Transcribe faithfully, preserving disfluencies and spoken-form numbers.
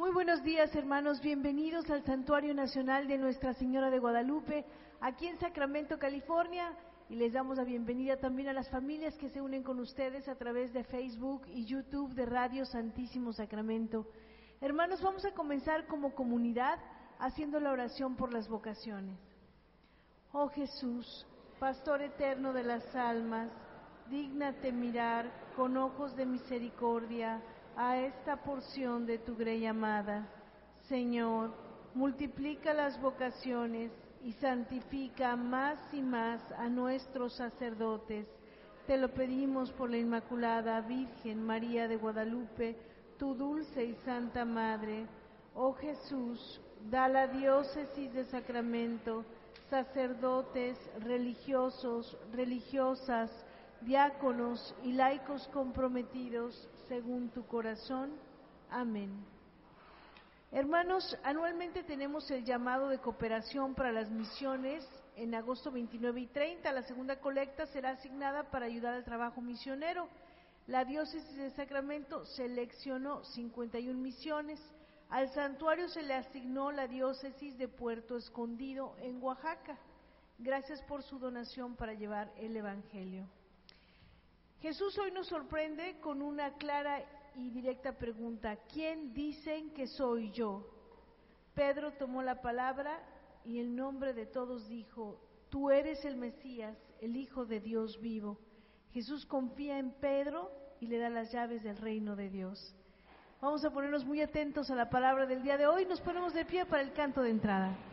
Muy buenos días, hermanos, bienvenidos al Santuario Nacional de Nuestra Señora de Guadalupe, aquí en Sacramento, California, y les damos la bienvenida también a las familias que se unen con ustedes a través de Facebook y YouTube de Radio Santísimo Sacramento. Hermanos, vamos a comenzar como comunidad haciendo la oración por las vocaciones. Oh Jesús, Pastor eterno de las almas, dígnate mirar con ojos de misericordia a esta porción de tu grey amada. Señor, multiplica las vocaciones y santifica más y más a nuestros sacerdotes. Te lo pedimos por la Inmaculada Virgen María de Guadalupe, tu dulce y santa Madre. Oh Jesús, da a la diócesis de Sacramento sacerdotes, religiosos, religiosas, diáconos y laicos comprometidos según tu corazón. Amén. Hermanos, anualmente tenemos el llamado de cooperación para las misiones en agosto veintinueve y treinta. La segunda colecta será asignada para ayudar al trabajo misionero. La diócesis de Sacramento seleccionó cincuenta y una misiones. Al santuario se le asignó la diócesis de Puerto Escondido en Oaxaca. Gracias por su donación para llevar el Evangelio. Jesús hoy nos sorprende con una clara y directa pregunta: ¿quién dicen que soy yo? Pedro tomó la palabra y en nombre de todos dijo: tú eres el Mesías, el Hijo de Dios vivo. Jesús confía en Pedro y le da las llaves del reino de Dios. Vamos a ponernos muy atentos a la palabra del día de hoy. Nos ponemos de pie para el canto de entrada.